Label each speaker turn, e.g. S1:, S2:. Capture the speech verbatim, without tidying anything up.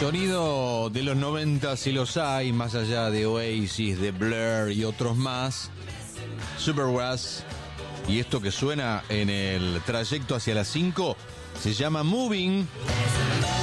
S1: Sonido de los noventa, si los hay, más allá de Oasis, de Blur y otros más. Supergrass. Y esto que suena en el trayecto hacia las cinco se llama Moving.